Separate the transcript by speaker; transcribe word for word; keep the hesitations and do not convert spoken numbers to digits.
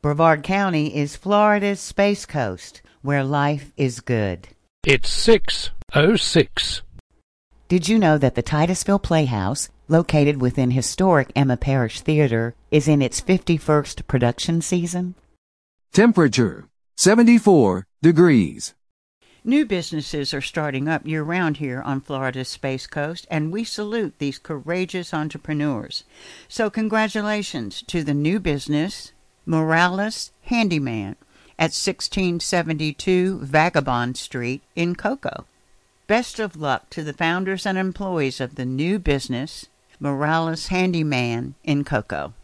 Speaker 1: Brevard County is Florida's Space Coast, where life is good.
Speaker 2: It's six oh six.
Speaker 1: Did you know that the Titusville Playhouse, located within historic Emma Parish Theater, is in its fifty-first production season?
Speaker 3: Temperature, seventy-four degrees.
Speaker 1: New businesses are starting up year-round here on Florida's Space Coast, and we salute these courageous entrepreneurs. So congratulations to the new business, Morales Handyman, at sixteen seventy-two Vagabond Street in Cocoa. Best of luck to the founders and employees of the new business, Morales Handyman in Cocoa.